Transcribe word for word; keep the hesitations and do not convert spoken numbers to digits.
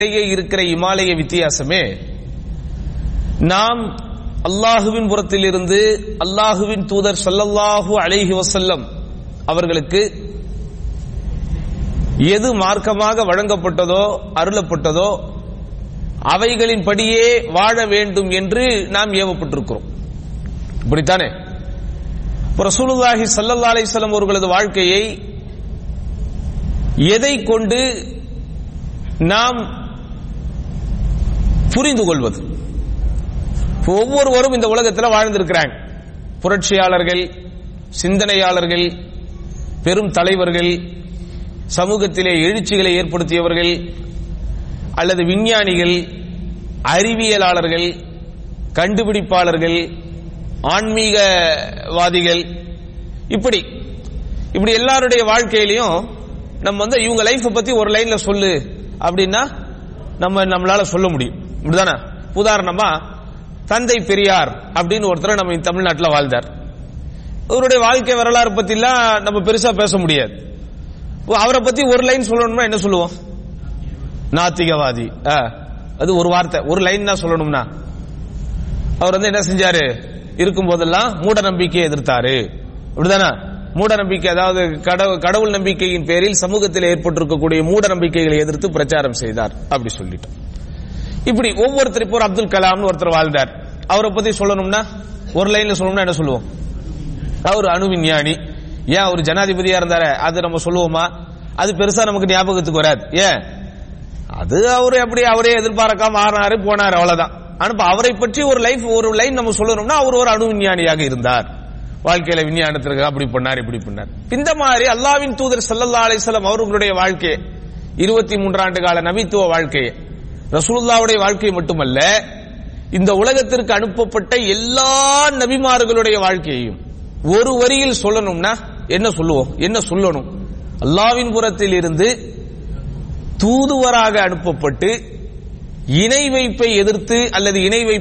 இருக்கிற இமாலய வித்தியாசமே நாம் அல்லாஹுவின் புறத்திலிருந்து அல்லாஹுவின் தூதர் ஸல்லல்லாஹு அலைஹி வஸல்லம் அவர்களுக்கு எது மார்க்கமாக வழங்கப்பட்டதோ அருளப்பட்டதோ அவைகளின் படியே வாழ வேண்டும் என்று நாம் ஏவப்பட்டிருக்கிறோம். இப்படித்தானே ரசூலுல்லாஹி ஸல்லல்லாஹு அலைஹி வஸல்லம் அவர்களது வாழ்க்கையை எதை கொண்டு நாம் புரிந்து கொள்வது? ஒவ்வொருவரும் இந்த உலகத்தில் வாழ்ந்திருக்கிறாங்க. புரட்சியாளர்கள், சிந்தனையாளர்கள், பெரும் தலைவர்கள், சமூகத்திலே எழுச்சிகளை ஏற்படுத்தியவர்கள், அல்லது விஞ்ஞானிகள், அறிவியலாளர்கள், கண்டுபிடிப்பாளர்கள், ஆன்மீகவாதிகள், இப்படி இப்படி எல்லாருடைய வாழ்க்கையிலையும் நம்ம வந்து இவங்க லைஃப் பத்தி ஒரு லைன்ல சொல்லு அப்படின்னா நம்ம நம்மளால சொல்ல முடியும். இப்படிதானே? உதாரணமா தந்தை பெரியார் அப்படின்னு ஒருத்தர் நம்ம தமிழ்நாட்டில் வாழ்ந்தார். அவருடைய வாழ்க்கை வரலாறு பத்தி எல்லாம் நம்ம பெருசா பேச முடியாது. அவரை பத்தி ஒரு லைன் சொல்லணும்னா என்ன சொல்லுவோம்? நாத்திகவாதி. அது ஒரு வார்த்தை, ஒரு லைன் தான் சொல்லணும்னா. அவர் வந்து என்ன செஞ்சாரு? இருக்கும் போதெல்லாம் மூட நம்பிக்கையை எதிர்த்தாரு. அப்படிதானே? மூட நம்பிக்கை, அதாவது கடவுள் நம்பிக்கையின் பேரில் சமூகத்தில் ஏற்பட்டிருக்கக்கூடிய மூட நம்பிக்கைகளை எதிர்த்து பிரச்சாரம் செய்தார் அப்படி சொல்லிட்டோம். இப்படி ஒவ்வொருத்தர், இப்போ அப்துல் கலாம் ஒருத்தர் வாழ்ந்தார். அவரை பத்தி சொல்லணும்னா ஒரு லைன்ல சொல்லணும்னா என்ன சொல்லுவோம்? அவர் அணு விஞ்ஞானி. ஏன் அவர் ஜனாதிபதியா இருந்தாரு அது நம்ம சொல்லுவோமா? அது பெருசா நமக்கு ஞாபகத்துக்கு வராது. ஏன்? அது அவரு அப்படி அவரே எதிர்பார்க்காம ஆனாரு போனாரு, அவ்வளவுதான். ஆனா அவரை பற்றி ஒரு லைஃப் ஒரு லைன் நம்ம சொல்லணும்னா அவர் ஒரு அணு விஞ்ஞானியாக இருந்தார், வாழ்க்கையில விஞ்ஞானத்திற்கு அப்படி பண்ணார் இப்படி பண்ணார். இந்த மாதிரி அல்லாஹ்வின் தூதர் ஸல்லல்லாஹு அலைஹி வஸல்லம் அவர்களுடைய வாழ்க்கையை, இருபத்தி மூன்று ஆண்டு கால நபித்துவ வாழ்க்கையை, ரசூலுல்லாஹ்வுடைய வாழ்க்கை மட்டுமல்ல, இந்த உலகத்திற்கு அனுப்பப்பட்ட எல்லா நபிமார்களுடைய வாழ்க்கையையும் ஒரு வரியில் சொல்லணும்னா என்ன சொல்லுவோம்? என்ன சொல்லணும்? அல்லாஹ்வின் புறத்தில் இருந்து தூதுவராக அனுப்பப்பட்டு இணை வைப்பை எதிர்த்து அல்லது இணை வைப்பை